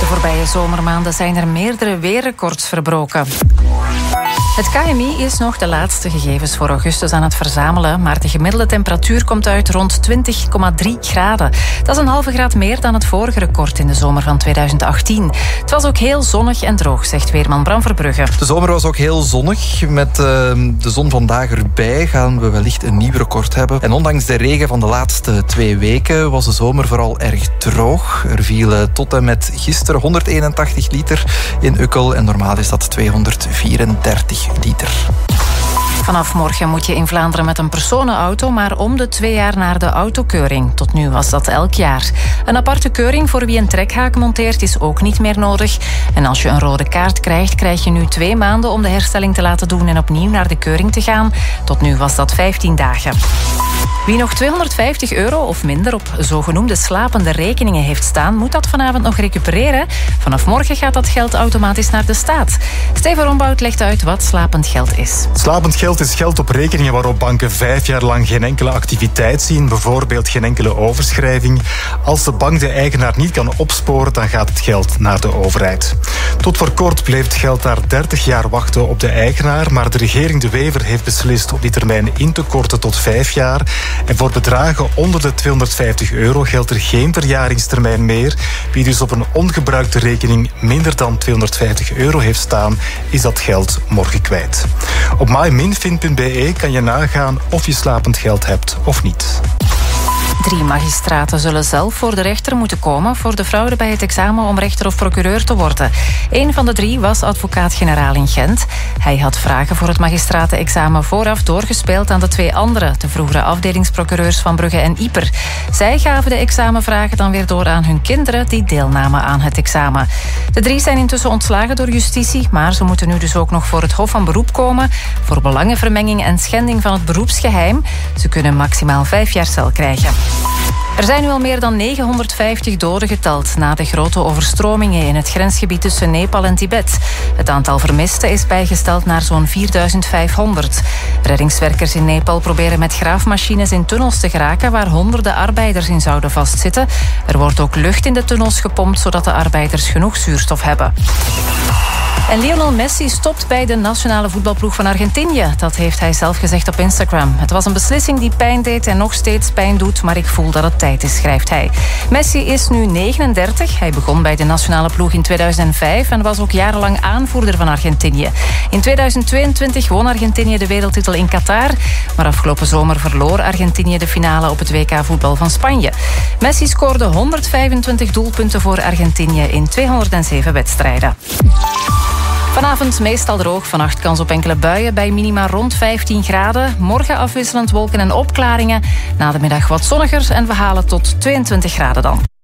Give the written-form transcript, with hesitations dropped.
De voorbije zomermaanden zijn er meerdere weerrecords verbroken. Het KMI is nog de laatste gegevens voor augustus aan het verzamelen, maar de gemiddelde temperatuur komt uit rond 20,3 graden. Dat is een halve graad meer dan het vorige record in de zomer van 2018. Het was ook heel zonnig en droog, zegt weerman Bram Verbrugge. De zomer was ook heel zonnig. Met de zon vandaag erbij gaan we wellicht een nieuw record hebben. En ondanks de regen van de laatste 2 weken was de zomer vooral erg droog. Er viel tot en met gisteren 181 liter in Ukkel en normaal is dat 234 liter. Vanaf morgen moet je in Vlaanderen met een personenauto, maar om de 2 jaar naar de autokeuring. Tot nu was dat elk jaar. Een aparte keuring voor wie een trekhaak monteert is ook niet meer nodig. En als je een rode kaart krijgt, krijg je nu 2 maanden om de herstelling te laten doen en opnieuw naar de keuring te gaan. Tot nu was dat 15 dagen. Wie nog €250 of minder op zogenoemde slapende rekeningen heeft staan, moet dat vanavond nog recupereren. Vanaf morgen gaat dat geld automatisch naar de staat. Steven Rombout legt uit wat slapend geld is. Slapend geld is geld op rekeningen waarop banken 5 jaar lang geen enkele activiteit zien, bijvoorbeeld geen enkele overschrijving. Als de bank de eigenaar niet kan opsporen, dan gaat het geld naar de overheid. Tot voor kort bleef het geld na 30 jaar wachten op de eigenaar, maar de regering De Wever heeft beslist om die termijn in te korten tot 5 jaar. En voor bedragen onder de €250 geldt er geen verjaringstermijn meer. Wie dus op een ongebruikte rekening minder dan €250 heeft staan, is dat geld morgen kwijt. Op myminfin.be kan je nagaan of je slapend geld hebt of niet. 3 magistraten zullen zelf voor de rechter moeten komen voor de fraude bij het examen om rechter of procureur te worden. Een van de 3 was advocaat-generaal in Gent. Hij had vragen voor het magistratenexamen vooraf doorgespeeld aan de 2 anderen, de vroegere afdelingsprocureurs van Brugge en Ieper. Zij gaven de examenvragen dan weer door aan hun kinderen die deelnamen aan het examen. De 3 zijn intussen ontslagen door justitie, maar ze moeten nu dus ook nog voor het Hof van Beroep komen voor belangenvermenging en schending van het beroepsgeheim. Ze kunnen maximaal 5 jaar cel krijgen. Er zijn nu al meer dan 950 doden geteld na de grote overstromingen in het grensgebied tussen Nepal en Tibet. Het aantal vermisten is bijgesteld naar zo'n 4500. Reddingswerkers in Nepal proberen met graafmachines in tunnels te geraken waar honderden arbeiders in zouden vastzitten. Er wordt ook lucht in de tunnels gepompt zodat de arbeiders genoeg zuurstof hebben. En Lionel Messi stopt bij de nationale voetbalploeg van Argentinië. Dat heeft hij zelf gezegd op Instagram. Het was een beslissing die pijn deed en nog steeds pijn doet, maar ik voel dat het tijd is, schrijft hij. Messi is nu 39. Hij begon bij de nationale ploeg in 2005 en was ook jarenlang aanvoerder van Argentinië. In 2022 won Argentinië de wereldtitel in Qatar, maar afgelopen zomer verloor Argentinië de finale op het WK voetbal van Spanje. Messi scoorde 125 doelpunten voor Argentinië in 207 wedstrijden. Vanavond meestal droog, vannacht kans op enkele buien bij minima rond 15 graden. Morgen afwisselend wolken en opklaringen. Na de middag wat zonniger en we halen tot 22 graden dan.